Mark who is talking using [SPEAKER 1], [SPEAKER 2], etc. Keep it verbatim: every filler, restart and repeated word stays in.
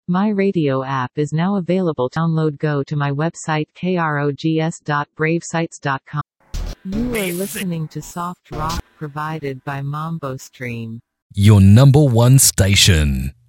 [SPEAKER 1] My radio app is now available. Download. Go to my website krogs dot brave sites dot com. You are listening to Soft Rock provided by Mambo Stream.
[SPEAKER 2] Your number one station.